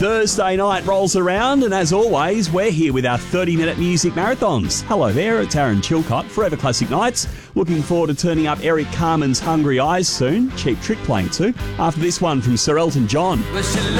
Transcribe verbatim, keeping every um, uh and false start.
Thursday night rolls around, and as always, we're here with our thirty-minute music marathons. Hello there, it's Aaron Chilcott, Forever Classic Nights. Looking forward to turning up Eric Carmen's Hungry Eyes soon. Cheap Trick playing too. After this one from Sir Elton John. Well,